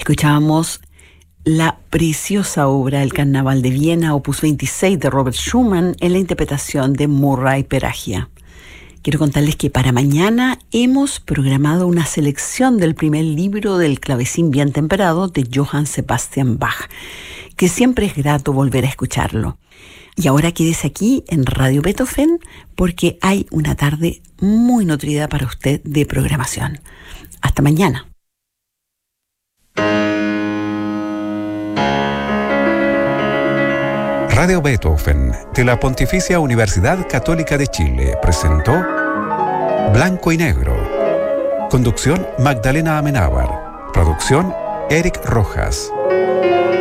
Escuchábamos la preciosa obra El Carnaval de Viena, opus 26 de Robert Schumann, en la interpretación de Murray Peragia. Quiero contarles que para mañana hemos programado una selección del primer libro del clavecín bien temperado de Johann Sebastian Bach, que siempre es grato volver a escucharlo. Y ahora quédese aquí en Radio Beethoven porque hay una tarde muy nutrida para usted de programación. Hasta mañana. Radio Beethoven de la Pontificia Universidad Católica de Chile presentó Blanco y Negro. Conducción Magdalena Amenábar. Producción Eric Rojas.